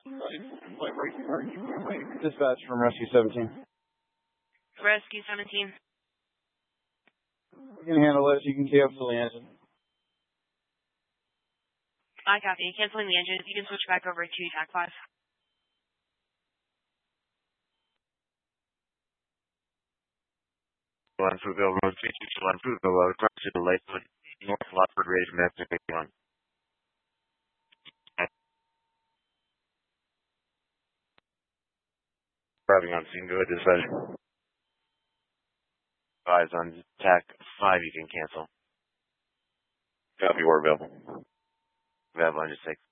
Dispatch from Rescue 17. Rescue 17. We can handle it. You can cancel the engine. I copy. Canceling the engine. If you can switch back over to TAC 5. One Fruitville Road, 321 Fruitville Road, across to the Lakewood, North Watford, ready from F-51. Driving on scene, go ahead, dispatch. Advise on TAC 5, you can cancel. Copy, we're available. Available on your 6.